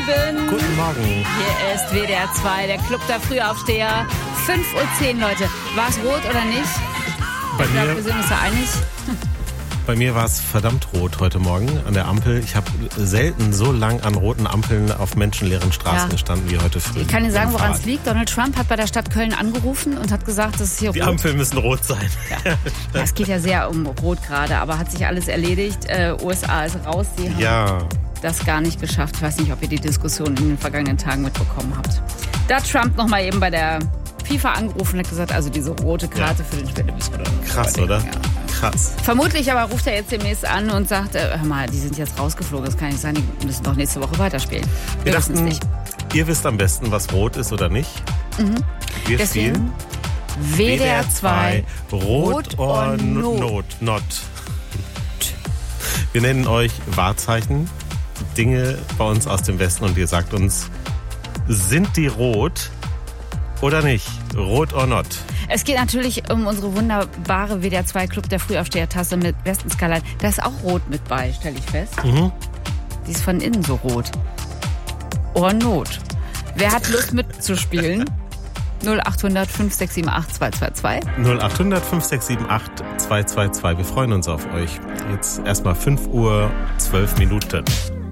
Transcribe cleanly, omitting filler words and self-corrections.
Guten Morgen. Hier ist WDR 2, der Club der Frühaufsteher. 5:10 Uhr, Leute. War es rot oder nicht? Ich glaube, wir sind uns da einig. Bei mir war es verdammt rot heute Morgen an der Ampel. Ich habe selten so lang an roten Ampeln auf menschenleeren Straßen gestanden wie heute früh. Ich kann dir sagen, woran es liegt. Donald Trump hat bei der Stadt Köln angerufen und hat gesagt, dass es hier Die rot. Ampeln müssen rot sein. Ja, es geht ja sehr um Rot gerade, aber hat sich alles erledigt. USA ist raus. Sie haben das gar nicht geschafft. Ich weiß nicht, ob ihr die Diskussion in den vergangenen Tagen mitbekommen habt. Da hat Trump noch mal eben bei der FIFA angerufen und hat gesagt, also diese rote Karte für den Spieler müssen wir doch nicht krass, oder? Ja. Krass. Vermutlich aber ruft er jetzt demnächst an und sagt, hör mal, die sind jetzt rausgeflogen, das kann nicht sein, die müssen doch nächste Woche weiterspielen. Wir dachten, ihr wisst am besten, was rot ist oder nicht. Wir spielen WDR 2 Rot or Not. Wir nennen euch Wahrzeichen, Dinge bei uns aus dem Westen und ihr sagt uns, sind die rot oder nicht? Rot or not? Es geht natürlich um unsere wunderbare WDR 2 Club der Frühaufsteher-Tasse mit Westenskalal. Da ist auch rot mit bei, stelle ich fest. Die ist von innen so rot. Or not. Wer hat Lust mitzuspielen? 0800 5678 222. 0800 5678 222. Wir freuen uns auf euch. Jetzt erstmal 5:12 Uhr.